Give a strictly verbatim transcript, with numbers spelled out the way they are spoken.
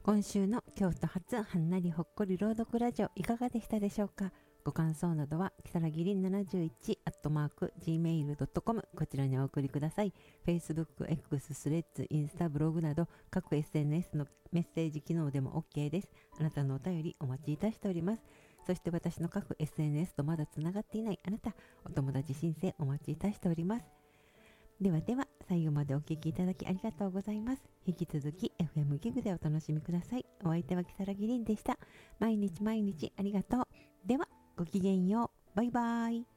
今週の京都発はんなりほっこり朗読ラジオいかがでしたでしょうか。ご感想などはきさらぎりんななじゅういちアットマーク ジーメールドットコム こちらにお送りください。 Facebook、X、スレッズ、インスタ、ブログなど各 エスエヌエス のメッセージ機能でも OK です。あなたのお便りお待ちいたしております。そして私の各 エスエヌエス とまだつながっていないあなた、お友達申請お待ちいたしております。ではでは、最後までお聞きいただきありがとうございます。引き続き エフエム ギグでお楽しみください。お相手は木更木凛でした。毎日毎日ありがとう。では、ごきげんよう。バイバイ。